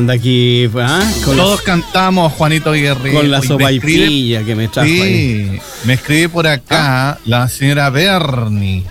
anda aquí, Todos cantamos Juanito Guerrero. Con la sopaipilla que me trajo ahí. Me escribe por acá la señora Bernie.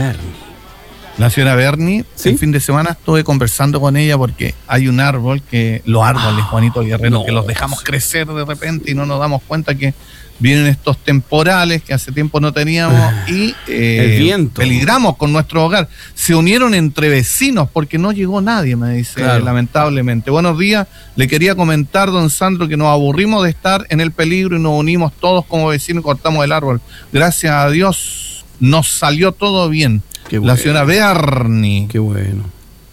La señora Bernie, ¿sí? El fin de semana estuve conversando con ella porque hay un árbol los árboles, Juanito Guerrero, que los dejamos crecer de repente y no nos damos cuenta que vienen estos temporales que hace tiempo no teníamos y el viento. Peligramos con nuestro hogar. Se unieron entre vecinos porque no llegó nadie, me dice, lamentablemente. Buenos días, le quería comentar, don Sandro, que nos aburrimos de estar en el peligro y nos unimos todos como vecinos y cortamos el árbol. Gracias a Dios nos salió todo bien. Qué bueno. La señora Bernie. Qué bueno.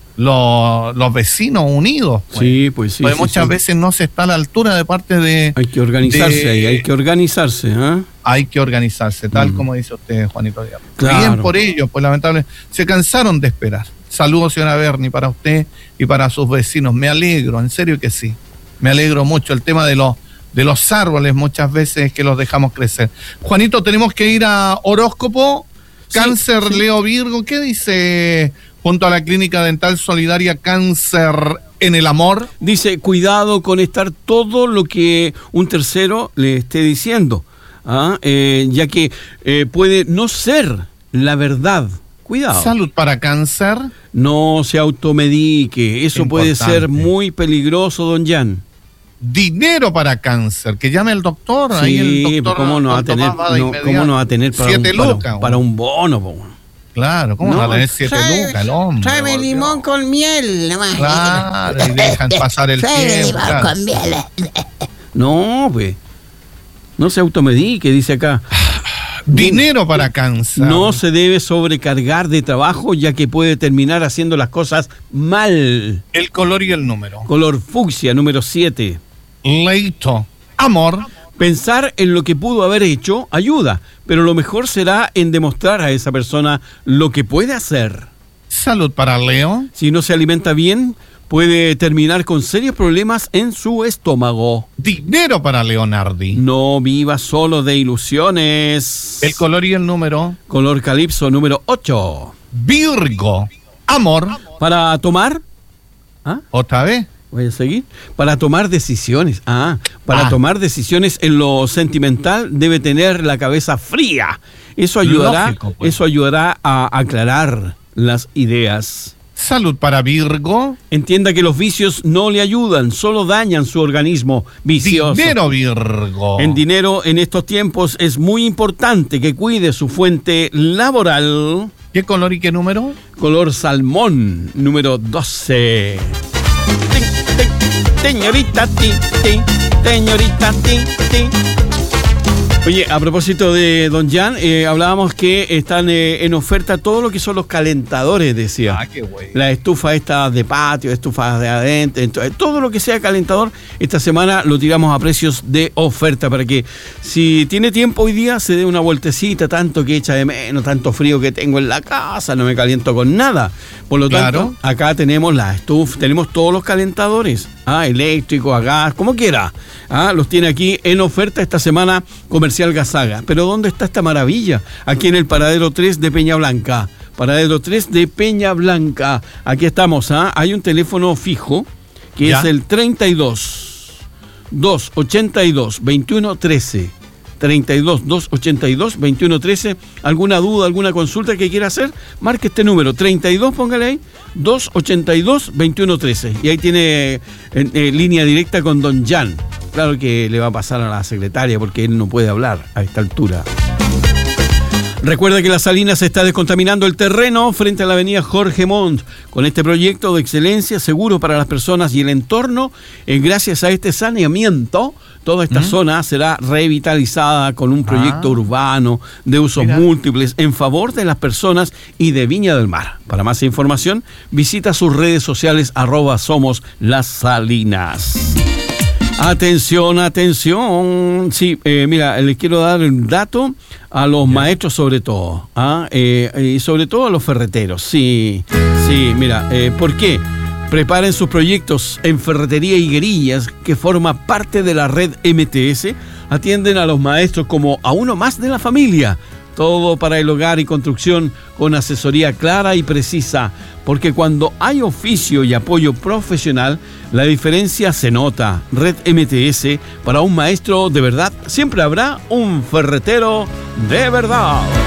Los vecinos unidos. Pues. Sí, pues sí. Porque muchas veces no se está a la altura de parte de... Hay que organizarse ahí, hay que organizarse. Hay que organizarse, tal como dice usted, Juanito Díaz. Claro. Bien por ellos, pues lamentablemente se cansaron de esperar. Saludos, señora Bernie, para usted y para sus vecinos. Me alegro, en serio que sí. Me alegro mucho. El tema de los árboles muchas veces que los dejamos crecer. Juanito, tenemos que ir a horóscopo. Cáncer, sí. Leo, Virgo, ¿qué dice junto a la Clínica Dental Solidaria Cáncer en el amor? Dice, cuidado con estar todo lo que un tercero le esté diciendo, ya que puede no ser la verdad. Cuidado. Salud para Cáncer. No se automedique, eso puede ser muy peligroso, don Jan. Dinero para Cáncer, que llame al doctor. Sí, ahí el doctor, ¿cómo no va a tener? ¿Cómo no va a tener para un bono? Claro, ¿cómo no va a tener 7 lucas el hombre? Tráeme limón con miel. Claro, y dejan pasar el tiempo. Limón con miel. No, pues. No se automedique, dice acá. Dinero para Cáncer. No se debe sobrecargar de trabajo, ya que puede terminar haciendo las cosas mal. El color y el número. Color fucsia, número 7. Leito. Amor. Pensar en lo que pudo haber hecho ayuda, pero lo mejor será en demostrar a esa persona lo que puede hacer. Salud para Leo. Si no se alimenta bien, puede terminar con serios problemas en su estómago. Dinero para Leonardi. No viva solo de ilusiones. El color y el número. Color calipso, número 8. Virgo. Amor. Para tomar. ¿Otra vez? Voy a seguir. Para tomar decisiones. Tomar decisiones en lo sentimental debe tener la cabeza fría. Eso ayudará, lógico, pues. Eso ayudará a aclarar las ideas. Salud para Virgo. Entienda que los vicios no le ayudan, solo dañan su organismo vicioso. Dinero, Virgo. En dinero, en estos tiempos, es muy importante que cuide su fuente laboral. ¿Qué color y qué número? Color salmón, número 12. Señorita, señorita, Oye, a propósito de don Jan, hablábamos que están en oferta todo lo que son los calentadores, decía. Qué güey. La estufa esta de patio, estufas de adentro, todo lo que sea calentador, esta semana lo tiramos a precios de oferta para que si tiene tiempo hoy día se dé una vueltecita, tanto que echa de menos, tanto frío que tengo en la casa, no me caliento con nada. Por lo tanto, acá tenemos la estufa, tenemos todos los calentadores, eléctricos, a gas, como quiera. Los tiene aquí en oferta esta semana Comercial Gazaga. Pero ¿dónde está esta maravilla? Aquí en el Paradero 3 de Peña Blanca. Paradero 3 de Peña Blanca. Aquí estamos, Hay un teléfono fijo que es el 32 282 2113. 32 282 2113. ¿Alguna duda, alguna consulta que quiera hacer? Marque este número, 32, póngale ahí, 282 2113. Y ahí tiene línea directa con don Jan. Claro que le va a pasar a la secretaria porque él no puede hablar a esta altura. Recuerda que La Salina se está descontaminando el terreno frente a la avenida Jorge Montt. Con este proyecto de excelencia, seguro para las personas y el entorno, gracias a este saneamiento, toda esta zona será revitalizada con un proyecto urbano de usos múltiples en favor de las personas y de Viña del Mar. Para más información, visita sus redes sociales @somos Las Salinas. Atención, atención. Sí, mira, les quiero dar un dato a los maestros sobre todo, y sobre todo a los ferreteros. Sí, mira, ¿por qué? Preparen sus proyectos en Ferretería Higuerillas, que forma parte de la red MTS. Atienden a los maestros como a uno más de la familia. Todo para el hogar y construcción con asesoría clara y precisa, porque cuando hay oficio y apoyo profesional, la diferencia se nota. Red MTS, para un maestro de verdad, siempre habrá un ferretero de verdad.